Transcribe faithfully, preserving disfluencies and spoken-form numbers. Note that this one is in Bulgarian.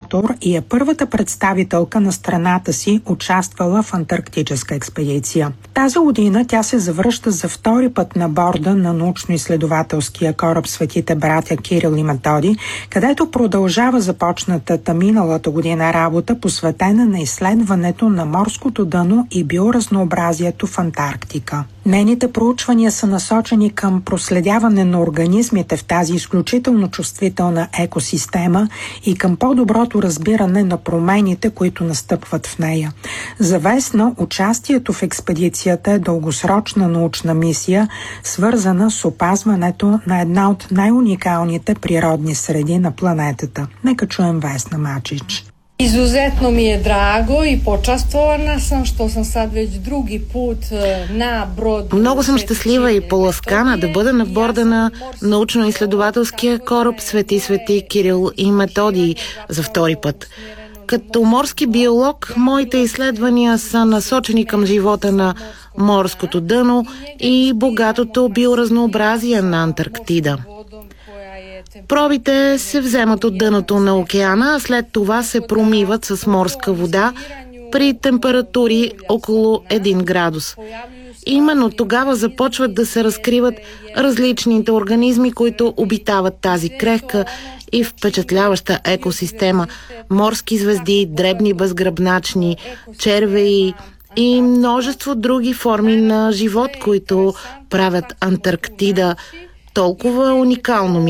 експлоратор и е първата представителка на страната си, участвала в антарктическа експедиция. Тази година тя се завръща за втори път на борда на научно-изследователския кораб Светите братя Кирил и Методий, където продължава започнатата миналата година работа, посветена на изследването на морското дъно и биоразнообразието в Антарктика. Нейните проучвания са насочени към проследяване на организмите в тази изключително чувствителна екосистема и към по-доброто разбиране на промените, които настъпват в нея. За Весна участието в експедицията е дългосрочна научна мисия, свързана с опазването на една от най-уникалните природни среди на планетата. Нека чуем Весна Мачич. Izuzetno mi je drago i počastvovana sam što sam sad već drugi put na brodu. Много съм щастлива и поласкана да бъда на борда на научно-изследователския кораб Свети Свети Кирил и Методий за втори път. Като морски биолог, моите изследвания са насочени към живота на морското дъно и богатото биоразнообразие на Антарктида. Пробите се вземат от дъното на океана, а след това се промиват с морска вода при температури около един градус. Именно тогава започват да се разкриват различните организми, които обитават тази крехка и впечатляваща екосистема. Морски звезди, дребни безгръбначни, червеи и множество други форми на живот, които правят Антарктида толкова уникално